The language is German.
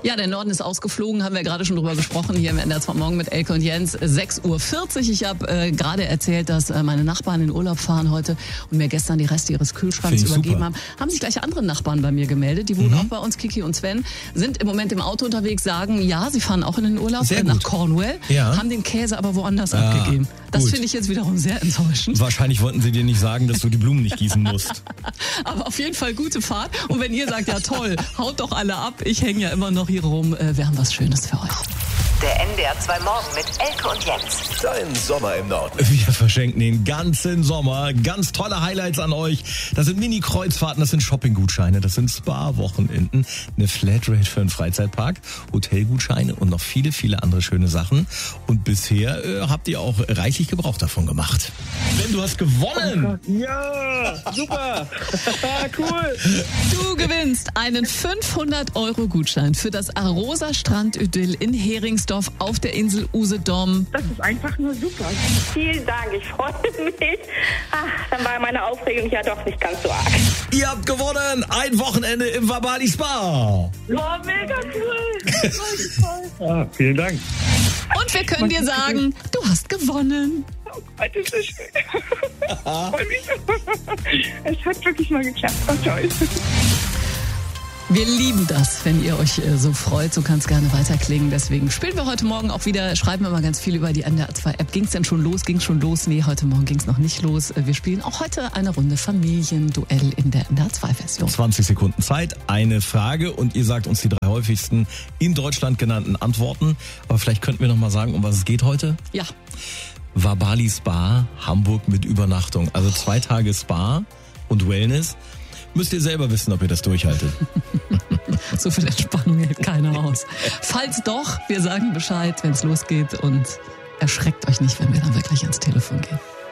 Ja, der Norden ist ausgeflogen, haben wir gerade schon drüber gesprochen, hier im NDR 2 Morgen mit Elke und Jens, 6.40 Uhr. Ich habe gerade erzählt, dass meine Nachbarn in Urlaub fahren heute und mir gestern die Reste ihres Kühlschranks übergeben haben. Haben sich gleich andere Nachbarn bei mir gemeldet, die wohnen auch bei uns, Kiki und Sven, sind im Moment im Auto unterwegs, sagen, ja, sie fahren auch in den Urlaub nach Cornwall, haben den Käse aber woanders abgegeben. Das finde ich jetzt wiederum sehr enttäuschend. Wahrscheinlich wollten sie dir nicht sagen, dass du die Blumen nicht gießen musst. Aber auf jeden Fall gute Fahrt. Und wenn ihr sagt, ja toll, haut doch alle ab, ich hänge ja immer noch hier rum, wir haben was Schönes für euch. Der NDR 2 Morgen mit Elke und Jens. Dein Sommer im Norden. Wir verschenken den ganzen Sommer ganz tolle Highlights an euch. Das sind Mini-Kreuzfahrten, das sind Shopping-Gutscheine, das sind Spa-Wochenenden, eine Flatrate für einen Freizeitpark, Hotelgutscheine und noch viele, viele andere schöne Sachen. Und bisher habt ihr auch reichlich Gebrauch davon gemacht. Sven, du hast gewonnen! Ja, super! Cool! Du gewinnst einen 500-Euro-Gutschein für das Arosa Strand-Idyll in Heringsdorf auf der Insel Usedom. Das ist einfach nur super. Vielen Dank, ich freue mich. Dann war meine Aufregung ja doch nicht ganz so arg. Ihr habt gewonnen! Ein Wochenende im Wabali Spa! Oh, mega cool! Vielen Dank. Und wir können dir sagen, du hast gewonnen. Oh Gott, das ist schön. Ich freue mich. Es hat wirklich mal geklappt. Oh, toll. Wir lieben das, wenn ihr euch so freut. So kann es gerne weiterklingen. Deswegen spielen wir heute Morgen auch wieder, schreiben wir mal ganz viel über die NDR 2 App. Ging es denn schon los? Ging schon los? Nee, heute Morgen ging es noch nicht los. Wir spielen auch heute eine Runde Familienduell in der NDR 2 Version. 20 Sekunden Zeit, eine Frage und ihr sagt uns die 3 häufigsten in Deutschland genannten Antworten. Aber vielleicht könnten wir noch mal sagen, um was es geht heute? Ja. Wabali Spa, Hamburg mit Übernachtung. Also 2 Tage Spa und Wellness. Müsst ihr selber wissen, ob ihr das durchhaltet. So viel Entspannung hält keiner aus. Falls doch, wir sagen Bescheid, wenn es losgeht und erschreckt euch nicht, wenn wir dann wirklich ans Telefon gehen.